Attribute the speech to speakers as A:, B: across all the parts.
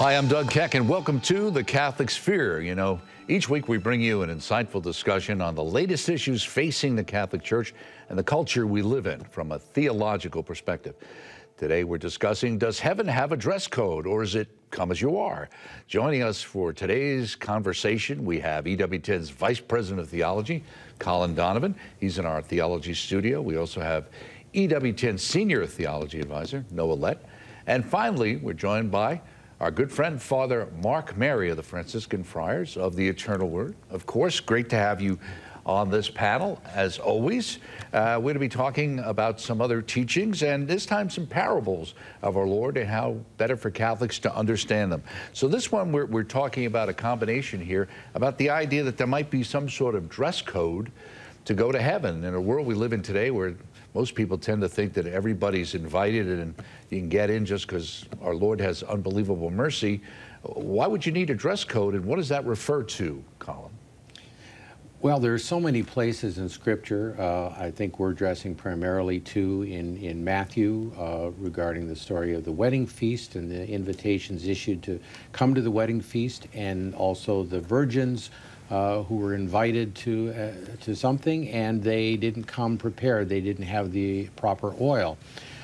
A: Hi, I'm Doug Keck, and welcome to The Catholic Sphere. You know, each week we bring you an insightful discussion on the latest issues facing the Catholic Church and the culture we live in from a theological perspective. Today we're discussing, does heaven have a dress code, or is it come as you are? Joining us for today's conversation, we have EWTN's Vice President of Theology, Colin Donovan. He's in our theology studio. We also have EWTN Senior Theology Advisor, Noah Lett. And finally, we're joined by our good friend, Father Mark Mary of the Franciscan Friars of the Eternal Word. Of course, great to have you on this panel, as always. We're going to be talking about some other teachings, and this time some parables of our Lord and how better for Catholics to understand them. So this one, we're talking about a combination here, about the idea that there might be some sort of dress code to go to heaven. In a world we live in today where most people tend to think that everybody's invited and you can get in just because our Lord has unbelievable mercy. Why would you need a dress code, and what does that refer to, Colin?
B: Well, there's so many places in Scripture. I think we're addressing primarily two in Matthew regarding the story of the wedding feast and the invitations issued to come to the wedding feast, and also the virgins who were invited to something and they didn't come prepared. They didn't have the proper oil.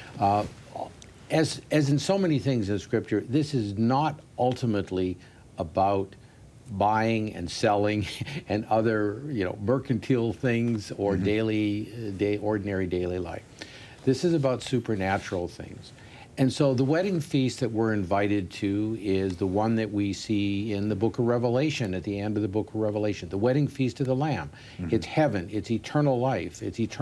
B: As in so many things in Scripture, this is not ultimately about buying and selling and other, mercantile things or ordinary daily life. This is about supernatural things. And so the wedding feast that we're invited to is the one that we see in the book of Revelation, at the end of the book of Revelation, the wedding feast of the Lamb. It's heaven, it's eternal life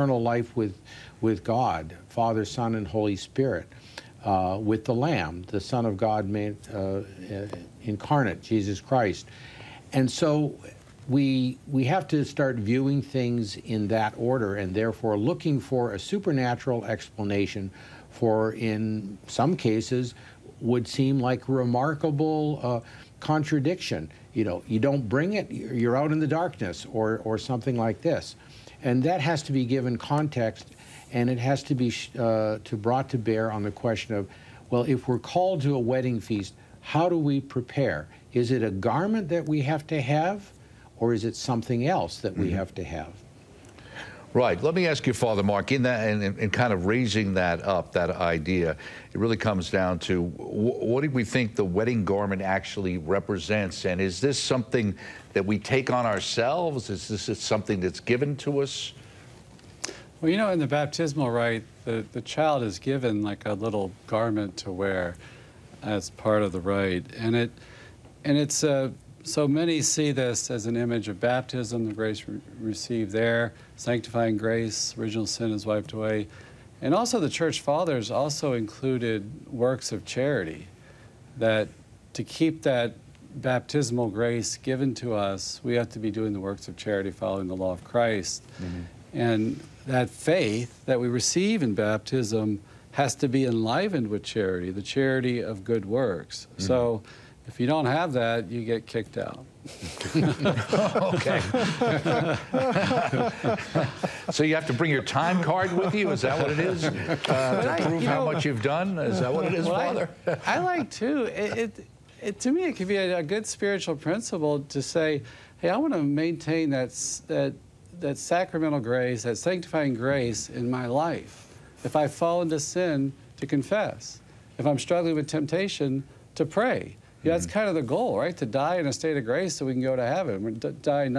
B: with God, Father, Son, and Holy Spirit, with the Lamb, the Son of God made incarnate, Jesus Christ. And so we have to start viewing things in that order, and therefore looking for a supernatural explanation for, in some cases, would seem like remarkable contradiction. You don't bring it, you're out in the darkness, or something like this. And that has to be given context, and it has to be brought to bear on the question of, well, if we're called to a wedding feast, how do we prepare? Is it a garment that we have to have, or is it something else that we have to have?
A: Right. Let me ask you, Father Mark, in that and kind of raising that up, that idea, it really comes down to what do we think the wedding garment actually represents? And is this something that we take on ourselves? Is this something that's given to us?
C: Well, in the baptismal rite, the child is given like a little garment to wear as part of the rite. And it's so many see this as an image of baptism, the grace received there, sanctifying grace, original sin is wiped away. And also the Church Fathers also included works of charity, that to keep that baptismal grace given to us, we have to be doing the works of charity following the law of Christ. And that faith that we receive in baptism has to be enlivened with charity, the charity of good works. So if you don't have that, you get kicked out.
A: Okay. So you have to bring your time card with you? Is that what it is? To prove how much you've done? Is that what it is, Father?
C: I like, too. To me, it could be a good spiritual principle to say, hey, I want to maintain that sacramental grace, that sanctifying grace in my life. If I fall into sin, to confess. If I'm struggling with temptation, to pray. That's kind of the goal, right? To die in a state of grace so we can go to heaven. Die